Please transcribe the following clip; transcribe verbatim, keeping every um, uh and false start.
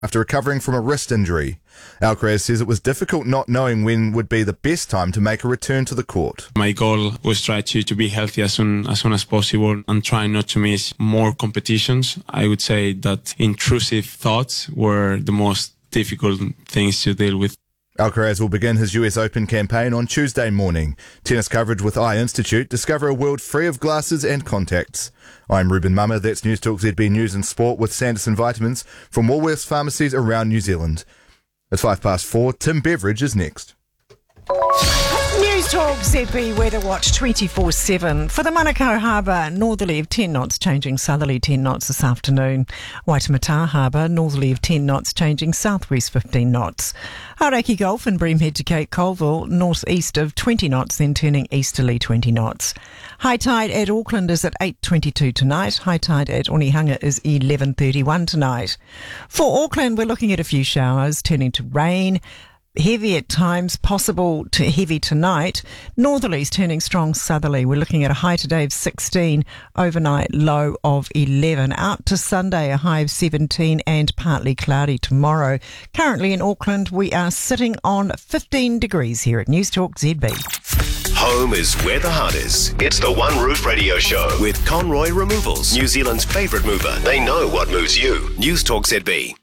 after recovering from a wrist injury. Alcaraz says it was difficult not knowing when would be the best time to make a return to the court. My goal was try to, to be healthy as soon as soon as possible and try not to miss more competitions. I would say that intrusive thoughts were the most difficult things to deal with. Alcaraz will begin his U S Open campaign on Tuesday morning. Tennis coverage with Eye Institute. Discover a world free of glasses and contacts. I'm Ruben Mummer. That's News Talk Z B News and Sport with Sanderson Vitamins from Woolworths pharmacies around New Zealand. It's five past four. Tim Beveridge is next. News Talk Z B Weather Watch twenty-four seven. For the Manukau Harbour, northerly of ten knots, changing southerly ten knots this afternoon. Waitemata Harbour, northerly of ten knots, changing southwest fifteen knots. Hauraki Gulf and Breamhead to Cape Colville, northeast of twenty knots, then turning easterly twenty knots. High tide at Auckland is at eight twenty-two tonight. High tide at Onehunga is eleven thirty-one tonight. For Auckland, we're looking at a few showers, turning to rain. Heavy at times, possible to heavy tonight. Northerlies turning strong southerly. We're looking at a high today of sixteen, overnight low of eleven. Out to Sunday, a high of seventeen and partly cloudy tomorrow. Currently in Auckland, we are sitting on fifteen degrees here at News Talk Z B. Home is where the heart is. It's the One Roof Radio Show with Conroy Removals, New Zealand's favourite mover. They know what moves you. News Talk Z B.